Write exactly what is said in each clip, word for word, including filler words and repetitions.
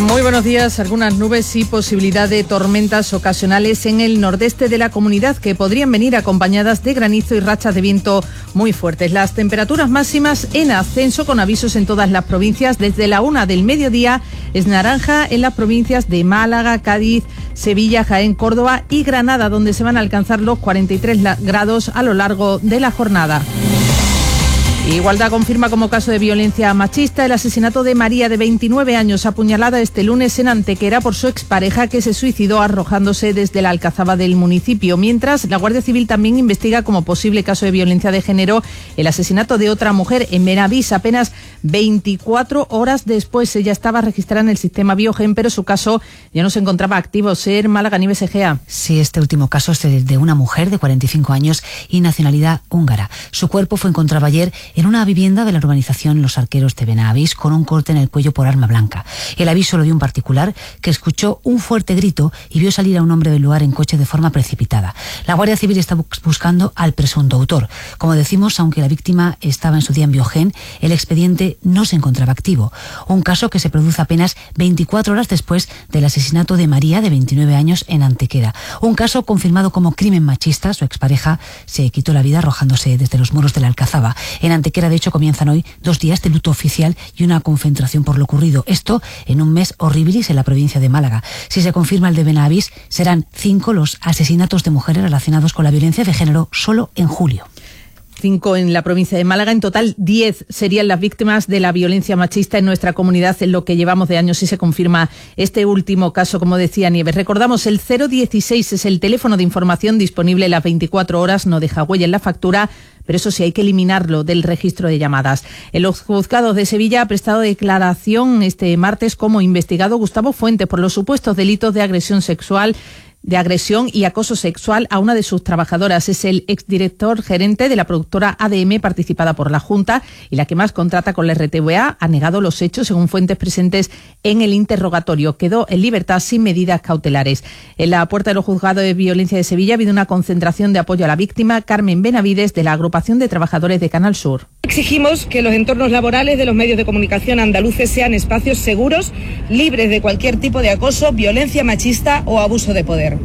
Muy buenos días. Algunas nubes y posibilidad de tormentas ocasionales en el nordeste de la comunidad que podrían venir acompañadas de granizo y rachas de viento muy fuertes. Las temperaturas máximas en ascenso con avisos en todas las provincias. Desde la una del mediodía es naranja en las provincias de Málaga, Cádiz, Sevilla, Jaén, Córdoba y Granada, donde se van a alcanzar los cuarenta y tres grados a lo largo de la jornada. Igualdad confirma como caso de violencia machista el asesinato de María, de veintinueve años, apuñalada este lunes en Antequera por su expareja, que se suicidó arrojándose desde la alcazaba del municipio. Mientras, la Guardia Civil también investiga como posible caso de violencia de género el asesinato de otra mujer en Benavís, apenas veinticuatro horas después. Ella estaba registrada en el sistema Biogen, pero su caso ya no se encontraba activo. Ser Málaga, Nieves Egea. Sí, este último caso es el de una mujer de cuarenta y cinco años y nacionalidad húngara. Su cuerpo fue encontrado ayer en una vivienda de la urbanización Los Arqueros de Benavís con un corte en el cuello por arma blanca. El aviso lo dio un particular que escuchó un fuerte grito y vio salir a un hombre del lugar en coche de forma precipitada. La Guardia Civil está buscando al presunto autor. Como decimos, aunque la víctima estaba en su día en Biogen, el expediente no se encontraba activo. Un caso que se produce apenas veinticuatro horas después del asesinato de María, de veintinueve años, en Antequera. Un caso confirmado como crimen machista. Su expareja se quitó la vida arrojándose desde los muros de la alcazaba. En Antequera, de hecho, comienzan hoy dos días de luto oficial y una concentración por lo ocurrido. Esto en un mes horribilis en la provincia de Málaga. Si se confirma el de Benavís, serán cinco los asesinatos de mujeres relacionados con la violencia de género solo en julio. Cinco en la provincia de Málaga. En total, diez serían las víctimas de la violencia machista en nuestra comunidad en lo que llevamos de años, si se confirma este último caso, como decía Nieves. Recordamos, el cero dieciséis es el teléfono de información disponible las veinticuatro horas, no deja huella en la factura, pero eso sí, hay que eliminarlo del registro de llamadas. En los juzgados de Sevilla ha prestado declaración este martes como investigado Gustavo Fuentes por los supuestos delitos de agresión sexual, de agresión y acoso sexual a una de sus trabajadoras. Es el exdirector gerente de la productora A D M, participada por la Junta y la que más contrata con la R T V A. Ha negado los hechos, según fuentes presentes en el interrogatorio. Quedó en libertad sin medidas cautelares. En la puerta de los juzgados de violencia de Sevilla ha habido una concentración de apoyo a la víctima. Carmen Benavides, de la agrupación de trabajadores de Canal Sur. Exigimos que los entornos laborales de los medios de comunicación andaluces sean espacios seguros, libres de cualquier tipo de acoso, violencia machista o abuso de poder.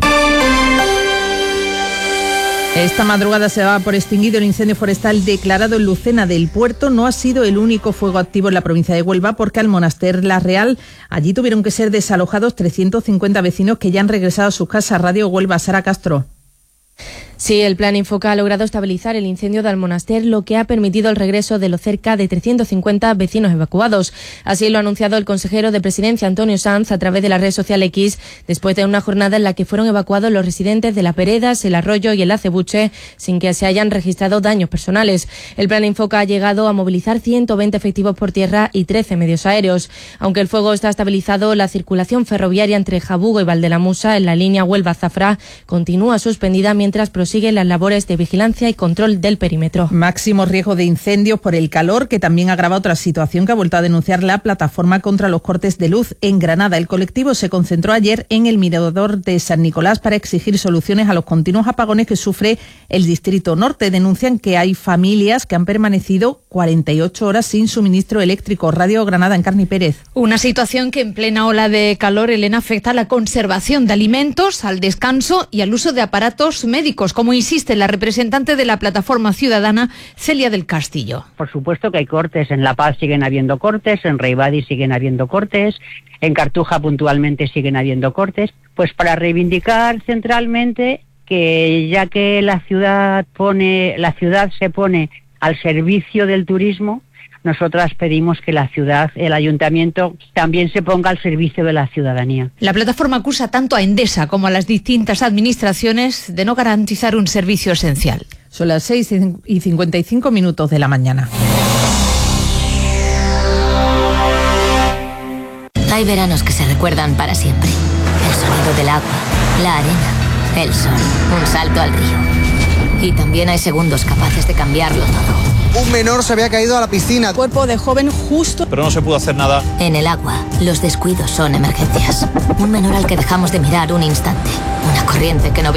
Esta madrugada se daba por extinguido el incendio forestal declarado en Lucena del Puerto. No ha sido el único fuego activo en la provincia de Huelva, porque al Monaster La Real allí tuvieron que ser desalojados trescientos cincuenta vecinos que ya han regresado a sus casas. Radio Huelva, Sara Castro. Sí, el plan Infoca ha logrado estabilizar el incendio de Almonaster, lo que ha permitido el regreso de los cerca de trescientos cincuenta vecinos evacuados. Así lo ha anunciado el consejero de Presidencia, Antonio Sanz, a través de la red social X, después de una jornada en la que fueron evacuados los residentes de Las Veredas, El Arroyo y el Acebuche, sin que se hayan registrado daños personales. El plan Infoca ha llegado a movilizar ciento veinte efectivos por tierra y trece medios aéreos. Aunque el fuego está estabilizado, la circulación ferroviaria entre Jabugo y Valdelamusa, en la línea Huelva-Zafra, continúa suspendida mientras prosigue siguen las labores de vigilancia y control del perímetro. Máximo riesgo de incendios por el calor, que también agrava otra situación que ha vuelto a denunciar la plataforma contra los cortes de luz en Granada. El colectivo se concentró ayer en el mirador de San Nicolás para exigir soluciones a los continuos apagones que sufre el Distrito Norte. Denuncian que hay familias que han permanecido cuarenta y ocho horas sin suministro eléctrico. Radio Granada, Encarni Pérez. Una situación que en plena ola de calor, Elena, afecta a la conservación de alimentos, al descanso y al uso de aparatos médicos, como insiste la representante de la plataforma ciudadana, Celia del Castillo. Por supuesto que hay cortes. En La Paz siguen habiendo cortes, en Reibadi siguen habiendo cortes, en Cartuja puntualmente siguen habiendo cortes. Pues para reivindicar centralmente que ya que la ciudad pone, la ciudad se pone al servicio del turismo, nosotras pedimos que la ciudad, el ayuntamiento, también se ponga al servicio de la ciudadanía. La plataforma acusa tanto a Endesa como a las distintas administraciones de no garantizar un servicio esencial. Son las seis y cincuenta y cinco minutos de la mañana. Hay veranos que se recuerdan para siempre. El sonido del agua, la arena, el sol, un salto al río. Y también hay segundos capaces de cambiarlo todo. Un menor se había caído a la piscina. Cuerpo de joven justo. Pero no se pudo hacer nada. En el agua, los descuidos son emergencias. Un menor al que dejamos de mirar un instante. Una corriente que no